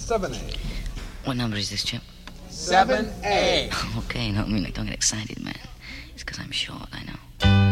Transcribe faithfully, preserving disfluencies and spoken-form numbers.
seven A. What number is this, Chip? seven A. Okay, no, I mean, like, don't get excited, man. It's because I'm short, I know.